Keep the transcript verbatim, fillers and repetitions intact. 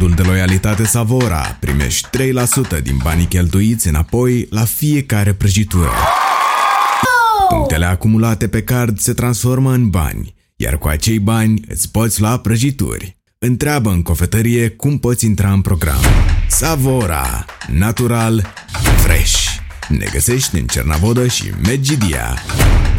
codul de loialitate Savora primești trei la sută din banii cheltuiți înapoi la fiecare prăjitură. Punctele acumulate pe card se transformă în bani, iar cu acei bani îți poți lua prăjituri. Întreabă în cofetărie cum poți intra în program. Savora, natural, fresh. Ne găsești în Cernavodă și Medgidia.